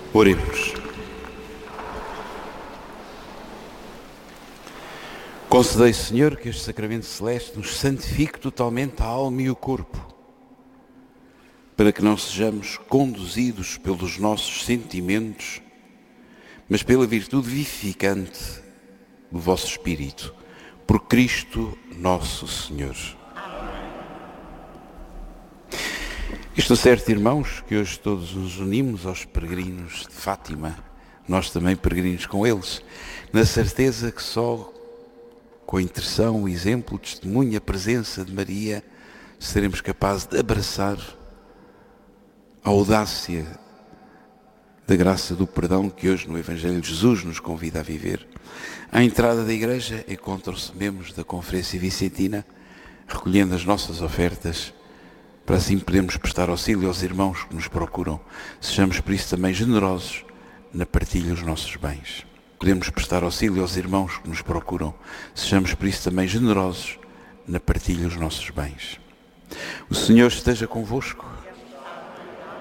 Oremos. Concedei, Senhor, que este sacramento celeste nos santifique totalmente a alma e o corpo, para que não sejamos conduzidos pelos nossos sentimentos, mas pela virtude vivificante do vosso Espírito, por Cristo nosso Senhor. Estou certo, irmãos, que hoje todos nos unimos aos peregrinos de Fátima, nós também peregrinos com eles, na certeza que só com a intercessão, o exemplo, o testemunho, a presença de Maria, seremos capazes de abraçar a audácia da graça do perdão que hoje no Evangelho de Jesus nos convida a viver. À entrada da igreja encontram-se membros da Conferência Vicentina, recolhendo as nossas ofertas, para assim podermos prestar auxílio aos irmãos que nos procuram. Sejamos por isso também generosos na partilha dos nossos bens. Podemos prestar auxílio aos irmãos que nos procuram. Sejamos por isso também generosos na partilha dos nossos bens. O Senhor esteja convosco.